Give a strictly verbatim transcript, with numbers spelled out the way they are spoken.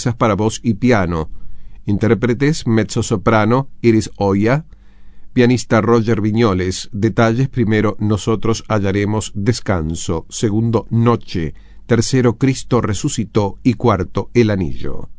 piezas para voz y piano. Intérpretes: mezzosoprano Iris Oya, pianista Roger Viñoles. Detalles: primero, Nosotros hallaremos descanso; segundo, Noche; tercero, Cristo resucitó; y cuarto, El anillo.